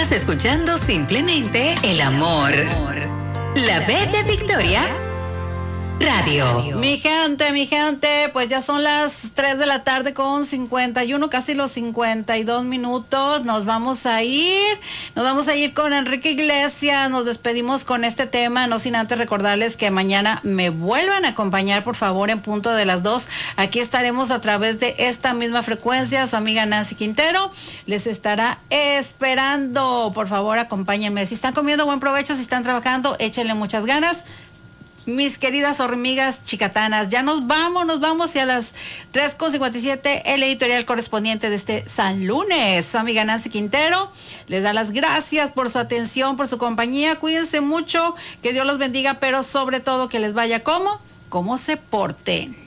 Estás escuchando simplemente el amor. La B de Victoria Radio. Mi gente, pues ya son las 3 de la tarde con 51, casi los 52 minutos. Nos vamos a ir con Enrique Iglesias. Nos despedimos con este tema, no sin antes recordarles que mañana me vuelvan a acompañar, por favor, en punto de las 2. Aquí estaremos a través de esta misma frecuencia. Su amiga Nancy Quintero les estará esperando. Por favor, acompáñenme. Si están comiendo, buen provecho. Si están trabajando, échenle muchas ganas. Mis queridas hormigas chicatanas, ya nos vamos y a las 3:57 el editorial correspondiente de este San Lunes. Su amiga Nancy Quintero les da las gracias por su atención, por su compañía. Cuídense mucho, que Dios los bendiga, pero sobre todo que les vaya como se porten.